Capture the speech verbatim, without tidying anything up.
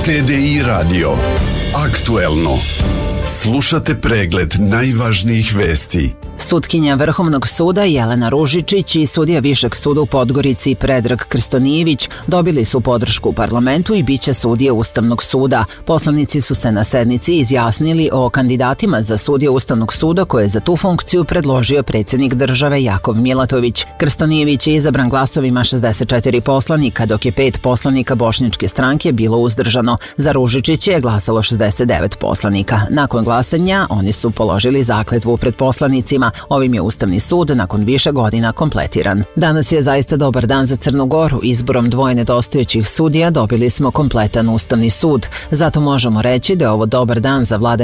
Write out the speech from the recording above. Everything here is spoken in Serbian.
T D I radio. Aktuelno. Slušate pregled najvažnijih vesti. Sutkinja Vrhovnog suda Jelena Ružičić i sudija Višeg suda u Podgorici Predrag Krstonijević dobili su podršku u parlamentu i biće sudije Ustavnog suda. Poslanici su se na sednici izjasnili o kandidatima za sudije Ustavnog suda koje je za tu funkciju predložio predsjednik države Jakov Milatović. Krstonijević je izabran glasovima šezdeset četiri poslanika, dok je pet poslanika Bošnjačke stranke bilo uzdržano. Za Ružičića je glasalo šezdeset devet poslanika. Nakon glasanja oni su položili zakletvu pred poslanicima. Ovim je Ustavni sud nakon više godina kompletiran. Danas je zaista dobar dan za Crnu Goru. Izborom dvoje nedostajućih sudija dobili smo kompletan Ustavni sud. Zato možemo reći da je ovo dobar dan za vlade